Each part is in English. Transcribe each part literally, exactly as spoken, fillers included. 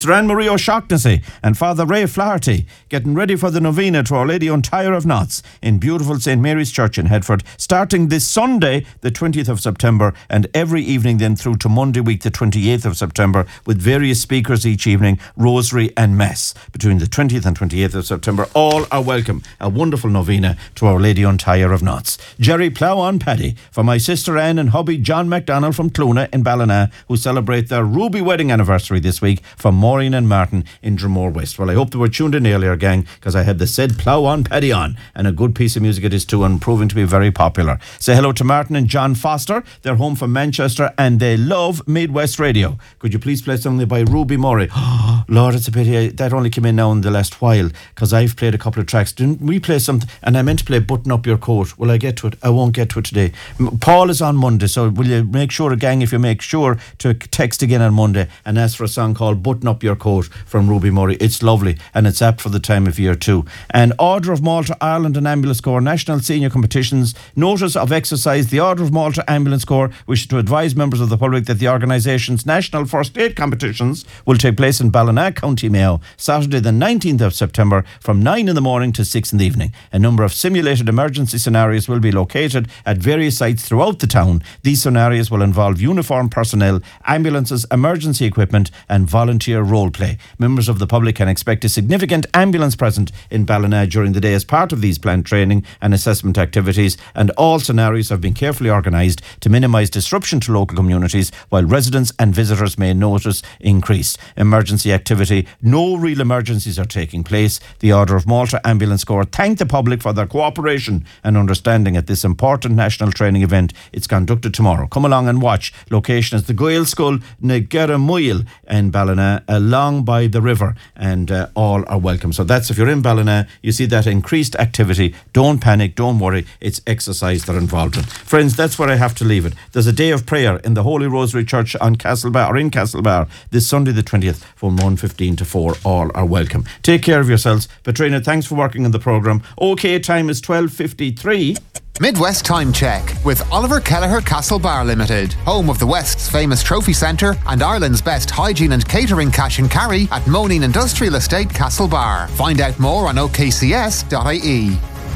Sister Anne-Marie O'Shaughnessy and Father Ray Flaherty getting ready for the novena to Our Lady Untier of Knots in beautiful Saint Mary's Church in Headford, starting this Sunday, the twentieth of September, and every evening then through to Monday week, the twenty-eighth of September, with various speakers each evening, rosary and mass. Between the twentieth and twenty-eighth of September, all are welcome. A wonderful novena to Our Lady Untier of Knots. Jerry Plough on Paddy for my sister Anne and hubby John MacDonald from Clona in Ballina, who celebrate their ruby wedding anniversary this week, from Maureen and Martin in Dromore West. Well, I hope they were tuned in earlier, gang, because I had the said Plough on Paddy on, and a good piece of music it is too, and proving to be very popular. Say hello to Martin and John Foster. They're home from Manchester and they love Midwest Radio. Could you please play something by Ruby Murray? Oh, Lord, it's a pity that only came in now in the last while, because I've played a couple of tracks. Didn't we play something? And I meant to play Button Up Your Coat. Will I get to it? I won't get to it today. Paul is on Monday, so will you make sure, gang, if you make sure to text again on Monday and ask for a song called Button Up Your Coat from Ruby Murray. It's lovely and it's apt for the time of year too. And Order of Malta Ireland and Ambulance Corps National Senior Competitions notice of exercise. The Order of Malta Ambulance Corps wishes to advise members of the public that the organisation's national first aid competitions will take place in Ballina, County Mayo, Saturday the nineteenth of September from nine in the morning to six in the evening. A number of simulated emergency scenarios will be located at various sites throughout the town. These scenarios will involve uniformed personnel, ambulances, emergency equipment and volunteer role play. Members of the public can expect a significant ambulance present in Ballina during the day as part of these planned training and assessment activities, and all scenarios have been carefully organised to minimise disruption to local communities, while residents and visitors may notice increased emergency activity. No real emergencies are taking place. The Order of Malta Ambulance Corps thank the public for their cooperation and understanding at this important national training event. It's conducted tomorrow. Come along and watch. Location is the Gael School Negaramuil in Ballina, along by the river, and uh, all are welcome. So that's, if you're in Ballina, you see that increased activity. Don't panic, don't worry, it's exercise they're involved in. Friends, that's where I have to leave it. There's a day of prayer in the Holy Rosary Church on Castlebar, or in Castlebar, this Sunday the twentieth from one fifteen to four. All are welcome. Take care of yourselves. Petrina, thanks for working on the programme. OK, time is twelve fifty-three. Midwest Time Check with Oliver Kelleher Castlebar Limited, home of the West's famous trophy centre and Ireland's best hygiene and catering cash and carry at Moneen Industrial Estate, Castlebar. Find out more on o k c s dot i e.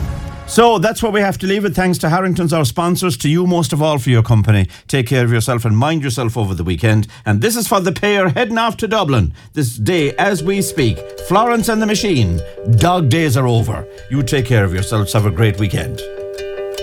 So that's where we have to leave it. Thanks to Harrington's, our sponsors, to you most of all for your company. Take care of yourself and mind yourself over the weekend. And this is for the pair heading off to Dublin this day as we speak. Florence and the Machine. Dog days are over. You take care of yourselves. Have a great weekend.